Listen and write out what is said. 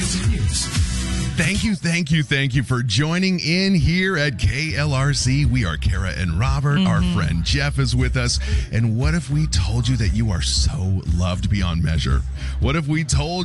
continues. Thank you for joining in here at KLRC. We are Kara and Robert. Our friend Jeff is with us. And what if we told you that you are so loved beyond measure? What if we told